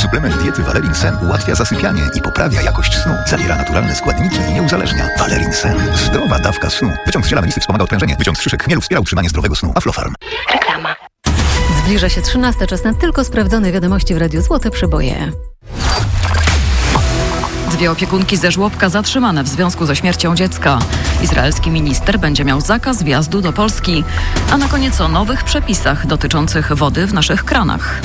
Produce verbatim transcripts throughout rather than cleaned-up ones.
Suplement diety Valerin Sen ułatwia zasypianie i poprawia jakość snu. Zawiera naturalne składniki i nie uzależnia. Valerin Sen. Zdrowa dawka snu. Wyciąg z ziela melisy wspomaga odprężenie. Wyciąg z szyszek chmielu wspiera utrzymanie zdrowego snu. Aflofarm. Reklama. Zbliża się trzynasta, czas na tylko sprawdzone wiadomości w Radiu Złote Przeboje. Dwie opiekunki ze żłobka zatrzymane w związku ze śmiercią dziecka. Izraelski minister będzie miał zakaz wjazdu do Polski. A na koniec o nowych przepisach dotyczących wody w naszych kranach.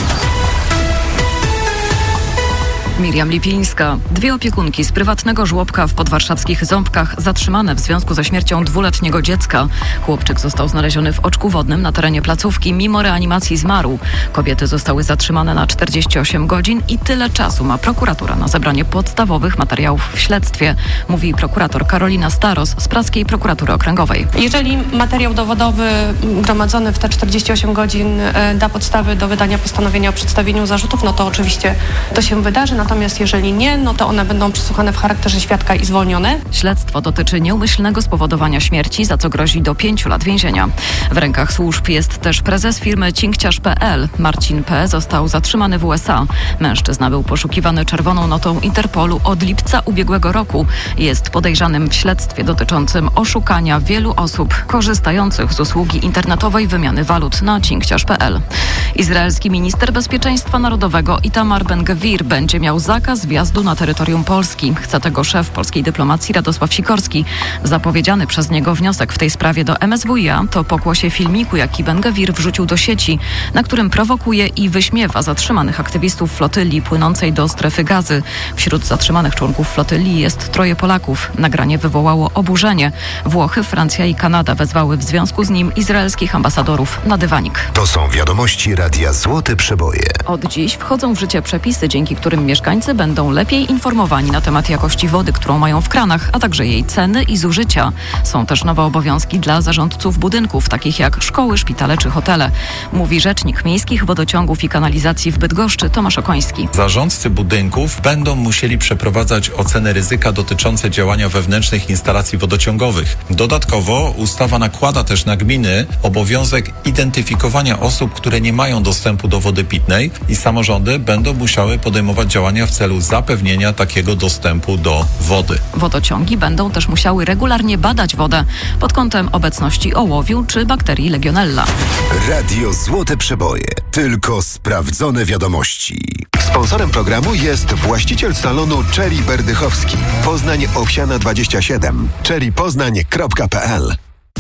Miriam Lipińska. Dwie opiekunki z prywatnego żłobka w podwarszawskich Ząbkach zatrzymane w związku ze śmiercią dwuletniego dziecka. Chłopczyk został znaleziony w oczku wodnym na terenie placówki. Mimo reanimacji zmarł. Kobiety zostały zatrzymane na czterdzieści osiem godzin i tyle czasu ma prokuratura na zebranie podstawowych materiałów w śledztwie, mówi prokurator Karolina Staros z Praskiej Prokuratury Okręgowej. Jeżeli materiał dowodowy gromadzony w te czterdzieści osiem godzin da podstawy do wydania postanowienia o przedstawieniu zarzutów, no to oczywiście to się wydarzy. Natomiast jeżeli nie, no to one będą przesłuchane w charakterze świadka i zwolnione. Śledztwo dotyczy nieumyślnego spowodowania śmierci, za co grozi do pięciu lat więzienia. W rękach służb jest też prezes firmy Cinkciarz kropka pe el. Marcin P. został zatrzymany w U S A. Mężczyzna był poszukiwany czerwoną notą Interpolu od lipca ubiegłego roku. Jest podejrzanym w śledztwie dotyczącym oszukania wielu osób korzystających z usługi internetowej wymiany walut na Cinkciarz kropka pe el. Izraelski minister bezpieczeństwa narodowego Itamar Ben-Gvir będzie miał zakaz wjazdu na terytorium Polski. Chce tego szef polskiej dyplomacji Radosław Sikorski. Zapowiedziany przez niego wniosek w tej sprawie do M S W i A to pokłosie filmiku, jaki Ben-Gvir wrzucił do sieci, na którym prowokuje i wyśmiewa zatrzymanych aktywistów flotyli płynącej do strefy Gazy. Wśród zatrzymanych członków flotyli jest troje Polaków. Nagranie wywołało oburzenie. Włochy, Francja i Kanada wezwały w związku z nim izraelskich ambasadorów na dywanik. To są wiadomości Radia Złote Przeboje. Od dziś wchodzą w życie przepisy, dzięki którym mieszkańcy będą lepiej informowani na temat jakości wody, którą mają w kranach, a także jej ceny i zużycia. Są też nowe obowiązki dla zarządców budynków, takich jak szkoły, szpitale czy hotele. Mówi rzecznik miejskich wodociągów i kanalizacji w Bydgoszczy Tomasz Okoński. Zarządcy budynków będą musieli przeprowadzać oceny ryzyka dotyczące działania wewnętrznych instalacji wodociągowych. Dodatkowo ustawa nakłada też na gminy obowiązek identyfikowania osób, które nie mają dostępu do wody pitnej i samorządy będą musiały podejmować działania w celu zapewnienia takiego dostępu do wody. Wodociągi będą też musiały regularnie badać wodę pod kątem obecności ołowiu czy bakterii Legionella. Radio Złote Przeboje. Tylko sprawdzone wiadomości. Sponsorem programu jest właściciel salonu Cherry Berdychowski. Poznań Owsiana dwadzieścia siedem. cherry poznań kropka pe el.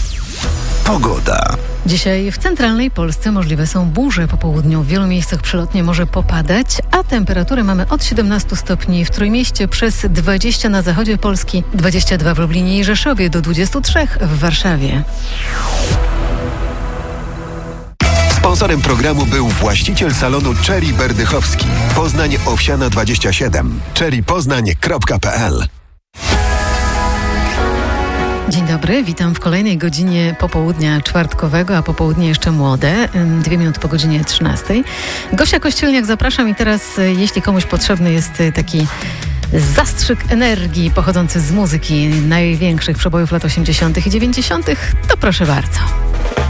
Pogoda. Dzisiaj w centralnej Polsce możliwe są burze po południu. W wielu miejscach przelotnie może popadać, a temperatury mamy od siedemnastu stopni w Trójmieście, przez dwadzieścia na zachodzie Polski, dwadzieścia dwa w Lublinie i Rzeszowie, do dwudziestu trzech w Warszawie. Sponsorem programu był właściciel salonu Cherry Berdychowski. Poznań Owsiana dwadzieścia siedem. cherry poznań kropka pe el. Dzień dobry, witam w kolejnej godzinie popołudnia czwartkowego, a popołudnie jeszcze młode, dwie minuty po godzinie trzynastej. Gosia Kościelniak, zapraszam i teraz, jeśli komuś potrzebny jest taki zastrzyk energii pochodzący z muzyki największych przebojów lat osiemdziesiątych i dziewięćdziesiątych, to proszę bardzo.